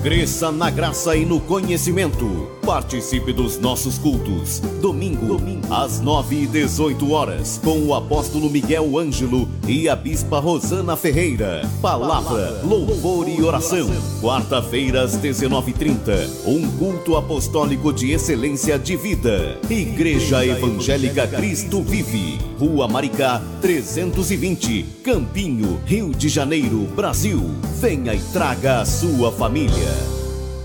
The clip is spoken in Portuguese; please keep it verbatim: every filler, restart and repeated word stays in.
Cresça na graça e no conhecimento. Participe dos nossos cultos. Domingo, Domingo. às nove e dezoito horas, com o apóstolo Miguel Ângelo e a bispa Rosana Ferreira. Palavra, louvor e oração. Quarta-feira, às dezenove e trinta, um culto apostólico de excelência de vida. Igreja Evangélica Cristo Vive. Rua Maricá, trezentos e vinte, Campinho, Rio de Janeiro, Brasil. Venha e traga a sua família.